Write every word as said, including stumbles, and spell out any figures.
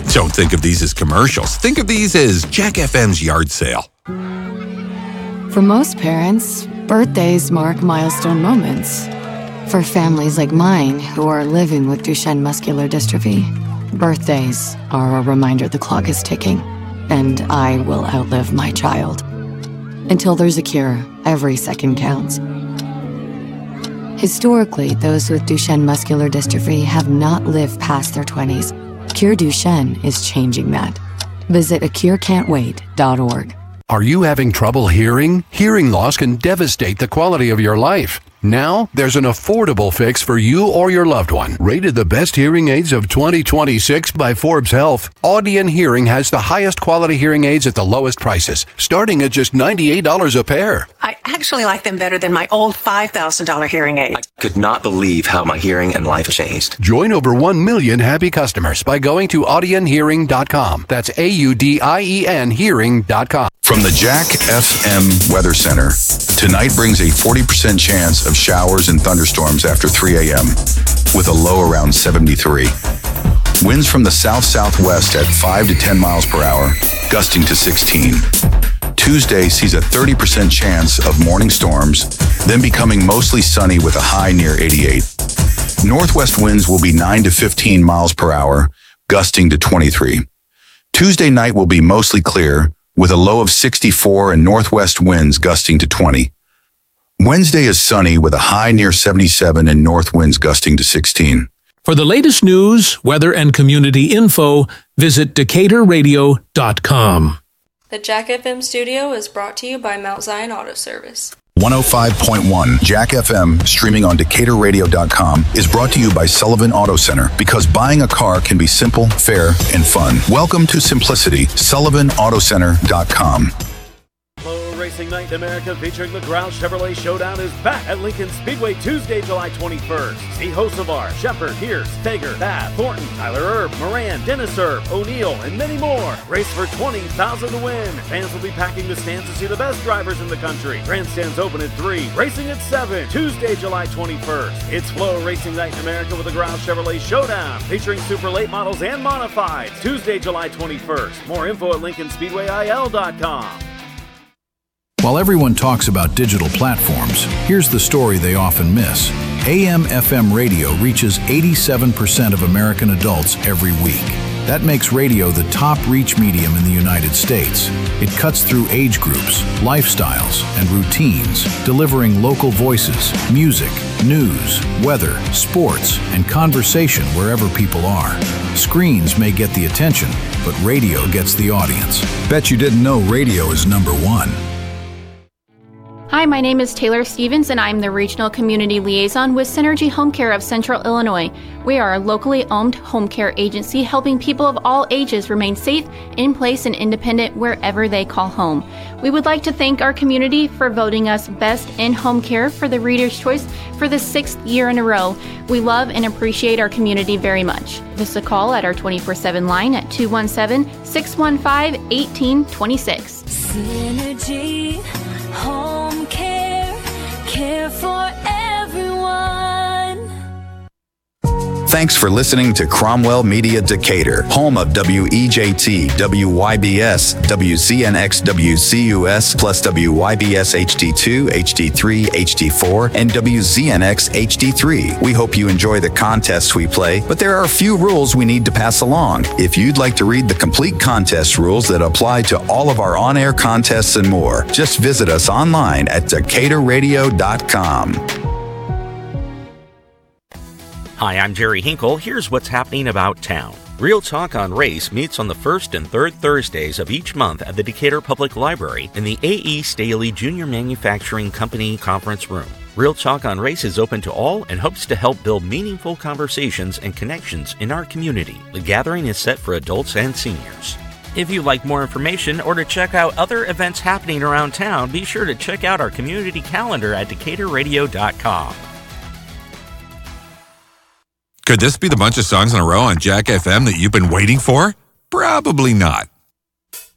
Don't think of these as commercials. Think of these as Jack F M's yard sale. For most parents, birthdays mark milestone moments. For families like mine who are living with Duchenne muscular dystrophy, birthdays are a reminder the clock is ticking, and I will outlive my child. Until there's a cure, every second counts. Historically, those with Duchenne muscular dystrophy have not lived past their twenties. Cure Duchenne is changing that. Visit a cure can't wait dot org. Are you having trouble hearing? Hearing loss can devastate the quality of your life. Now, there's an affordable fix for you or your loved one. Rated the best hearing aids of twenty twenty-six by Forbes Health, Audion Hearing has the highest quality hearing aids at the lowest prices, starting at just ninety-eight dollars a pair. I actually like them better than my old five thousand dollars hearing aid. I could not believe how my hearing and life changed. Join over one million happy customers by going to audion hearing dot com. That's A U D I E N hearing dot com. From the Jack F M Weather Center, tonight brings a forty percent chance of showers and thunderstorms after three a.m. with a low around seventy-three. Winds from the south-southwest at five to ten miles per hour, gusting to sixteen. Tuesday sees a thirty percent chance of morning storms, then becoming mostly sunny with a high near eighty-eight. Northwest winds will be nine to fifteen miles per hour, gusting to twenty-three. Tuesday night will be mostly clear, with a low of sixty-four and northwest winds gusting to twenty. Wednesday is sunny with a high near seventy-seven and north winds gusting to sixteen. For the latest news, weather, and community info, visit Decatur Radio dot com. The Jack F M studio is brought to you by Mount Zion Auto Service. one oh five point one Jack F M, streaming on Decatur Radio dot com, is brought to you by Sullivan Auto Center, because buying a car can be simple, fair, and fun. Welcome to simplicity. Sullivan Auto Center dot com. Racing Night in America featuring the Grouse Chevrolet Showdown is back at Lincoln Speedway Tuesday, July twenty-first. See Hocevar, Shepard, Pierce, Fager, Bath, Thornton, Tyler Erb, Moran, Dennis Erb, O'Neill, and many more. Race for twenty thousand dollars to win. Fans will be packing the stands to see the best drivers in the country. Grandstands open at three, racing at seven, Tuesday, July twenty-first. It's Flow Racing Night in America with the Grouse Chevrolet Showdown, featuring super late models and modifieds. Tuesday, July twenty-first. More info at Lincoln Speedway I L dot com. While everyone talks about digital platforms, here's the story they often miss. A M F M radio reaches eighty-seven percent of American adults every week. That makes radio the top reach medium in the United States. It cuts through age groups, lifestyles, and routines, delivering local voices, music, news, weather, sports, and conversation wherever people are. Screens may get the attention, but radio gets the audience. Bet you didn't know radio is number one. Hi, my name is Taylor Stevens, and I'm the Regional Community Liaison with Synergy Home Care of Central Illinois. We are a locally owned home care agency helping people of all ages remain safe, in place, and independent wherever they call home. We would like to thank our community for voting us Best in Home Care for the Reader's Choice for the sixth year in a row. We love and appreciate our community very much. Give us a call at our twenty-four seven line at two one seven, six one five, one eight two six. Synergy Home Care, care for everyone. Thanks for listening to Cromwell Media Decatur, home of W E J T, W Y B S, W Z N X, W C U S, plus W Y B S H D two, H D three, H D four, and W Z N X H D three. We hope you enjoy the contests we play, but there are a few rules we need to pass along. If you'd like to read the complete contest rules that apply to all of our on-air contests and more, just visit us online at Decatur Radio dot com. Hi, I'm Jerry Hinkle. Here's what's happening about town. Real Talk on Race meets on the first and third Thursdays of each month at the Decatur Public Library in the A E. Staley Junior Manufacturing Company Conference Room. Real Talk on Race is open to all and hopes to help build meaningful conversations and connections in our community. The gathering is set for adults and seniors. If you'd like more information or to check out other events happening around town, be sure to check out our community calendar at Decatur Radio dot com. Could this be the bunch of songs in a row on Jack F M that you've been waiting for? Probably not.